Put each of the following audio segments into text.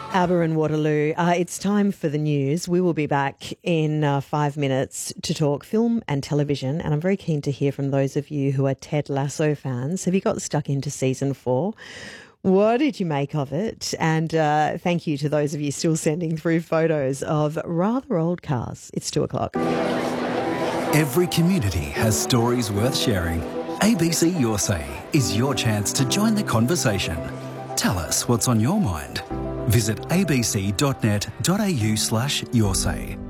Aber and Waterloo. It's time for the news. We will be back in 5 minutes to talk film and television, and I'm very keen to hear from those of you who are Ted Lasso fans. Have you got stuck into season 4? What did you make of it? And thank you to those of you still sending through photos of rather old cars. It's 2 o'clock. Every community has stories worth sharing. ABC Your Say is your chance to join the conversation. Tell us what's on your mind. Visit abc.net.au/yoursay.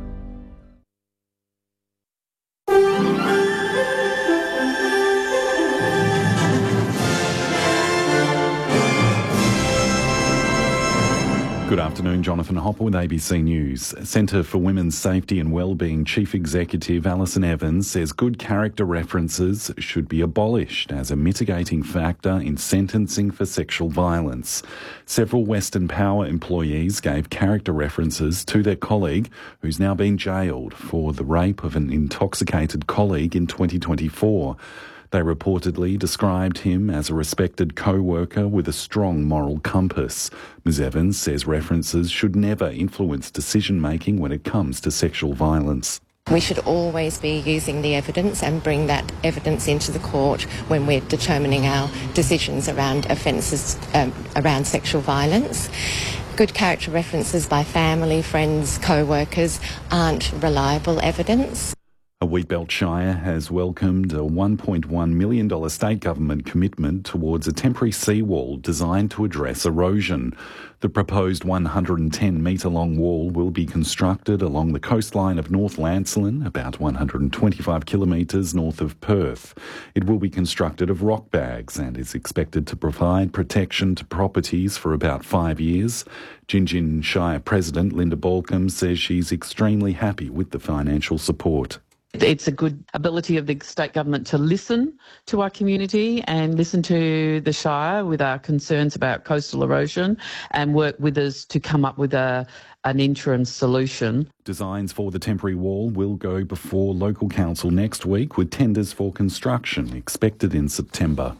Good afternoon, Jonathan Hopper with ABC News. Centre for Women's Safety and Wellbeing Chief Executive Alison Evans says good character references should be abolished as a mitigating factor in sentencing for sexual violence. Several Western Power employees gave character references to their colleague, who's now been jailed for the rape of an intoxicated colleague in 2024. They reportedly described him as a respected co-worker with a strong moral compass. Ms Evans says references should never influence decision-making when it comes to sexual violence. We should always be using the evidence and bring that evidence into the court when we're determining our decisions around offences around sexual violence. Good character references by family, friends, co-workers aren't reliable evidence. A Wheatbelt Shire has welcomed a $1.1 million state government commitment towards a temporary seawall designed to address erosion. The proposed 110-metre-long wall will be constructed along the coastline of North Lancelin, about 125 kilometres north of Perth. It will be constructed of rock bags and is expected to provide protection to properties for about 5 years. Gingin Shire President Linda Balcombe says she's extremely happy with the financial support. It's a good ability of the state government to listen to our community and listen to the Shire with our concerns about coastal erosion and work with us to come up with an interim solution. Designs for the temporary wall will go before local council next week, with tenders for construction expected in September.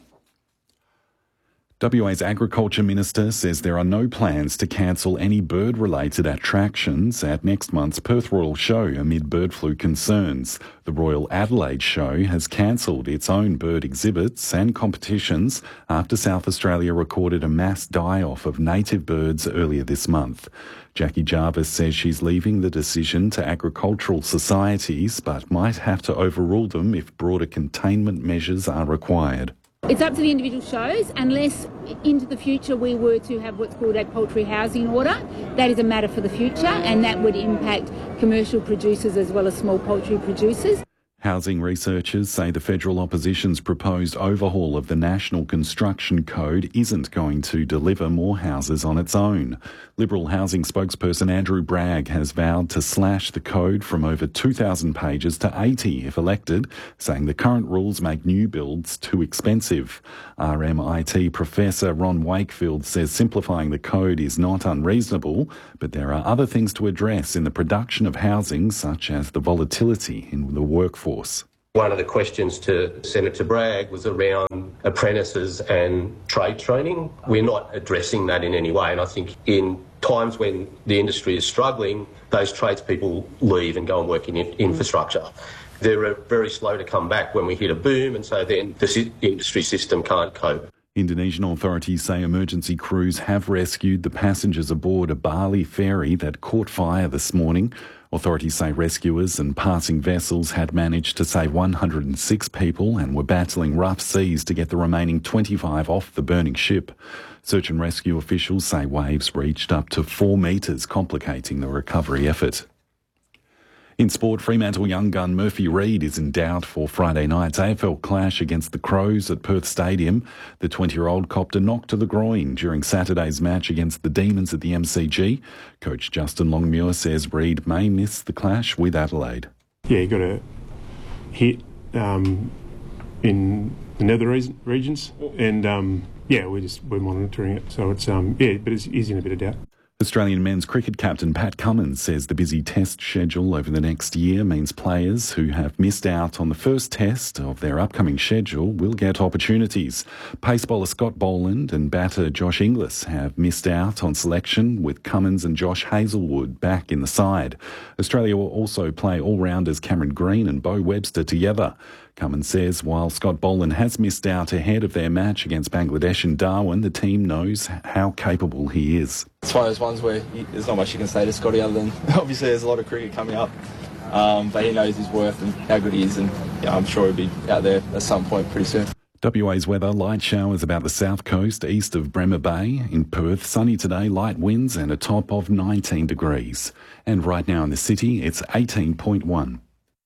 WA's Agriculture Minister says there are no plans to cancel any bird-related attractions at next month's Perth Royal Show amid bird flu concerns. The Royal Adelaide Show has cancelled its own bird exhibits and competitions after South Australia recorded a mass die-off of native birds earlier this month. Jackie Jarvis says she's leaving the decision to agricultural societies, but might have to overrule them if broader containment measures are required. It's up to the individual shows, unless into the future we were to have what's called a poultry housing order. That is a matter for the future, and that would impact commercial producers as well as small poultry producers. Housing researchers say the federal opposition's proposed overhaul of the National Construction Code isn't going to deliver more houses on its own. Liberal housing spokesperson Andrew Bragg has vowed to slash the code from over 2,000 pages to 80 if elected, saying the current rules make new builds too expensive. RMIT Professor Ron Wakefield says simplifying the code is not unreasonable, but there are other things to address in the production of housing, such as the volatility in the workforce. One of the questions to Senator Bragg was around apprentices and trade training. We're not addressing that in any way, and I think in times when the industry is struggling, those tradespeople leave and go and work in infrastructure. They're very slow to come back when we hit a boom, and so then the industry system can't cope. Indonesian authorities say emergency crews have rescued the passengers aboard a Bali ferry that caught fire this morning. Authorities say rescuers and passing vessels had managed to save 106 people and were battling rough seas to get the remaining 25 off the burning ship. Search and rescue officials say waves reached up to 4 metres, complicating the recovery effort. In sport, Fremantle young gun Murphy Reid is in doubt for Friday night's AFL clash against the Crows at Perth Stadium. The 20-year-old copped a knock to the groin during Saturday's match against the Demons at the MCG. Coach Justin Longmuir says Reid may miss the clash with Adelaide. Yeah, he got a hit in the nether regions, and we're monitoring it. So it's but he's in a bit of doubt. Australian men's cricket captain Pat Cummins says the busy test schedule over the next year means players who have missed out on the first test of their upcoming schedule will get opportunities. Pace bowler Scott Boland and batter Josh Inglis have missed out on selection, with Cummins and Josh Hazlewood back in the side. Australia will also play all-rounders Cameron Green and Beau Webster together. Cummins says while Scott Boland has missed out ahead of their match against Bangladesh in Darwin, the team knows how capable he is. It's one of those ones where there's not much you can say to Scotty other than obviously there's a lot of cricket coming up, but he knows his worth and how good he is, and I'm sure he'll be out there at some point pretty soon. WA's weather: light showers about the south coast east of Bremer Bay. In Perth, sunny today, light winds and a top of 19 degrees. And right now in the city, it's 18.1.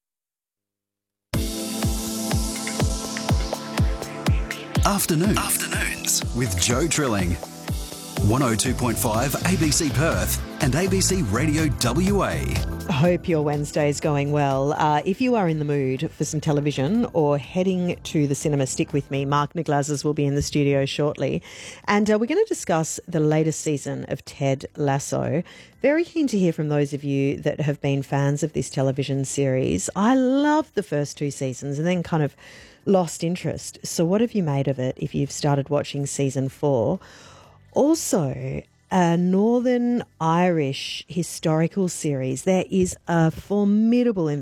Afternoons with Joe Trilling. 102.5 ABC Perth and ABC Radio WA. I hope your Wednesday is going well. If you are in the mood for some television or heading to the cinema, stick with me. Mark Niglazes will be in the studio shortly. And we're going to discuss the latest season of Ted Lasso. Very keen to hear from those of you that have been fans of this television series. I loved the first 2 seasons and then kind of lost interest. So what have you made of it if you've started watching season 4? Also, a Northern Irish historical series. There is a formidable